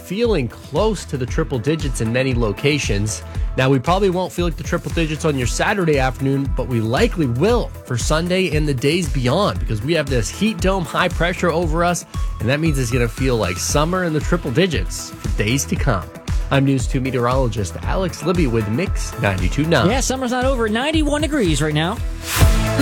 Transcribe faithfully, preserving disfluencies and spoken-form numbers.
feeling close to the triple digits in many locations. Now, we probably won't feel like the triple digits on your Saturday afternoon, but we likely will for Sunday and the days beyond because we have this heat dome high pressure over us, and that means it's going to feel like summer in the triple digits for days to come. I'm News two meteorologist Alex Libby with Mix ninety-two point nine. Yeah, summer's not over. ninety-one degrees right now.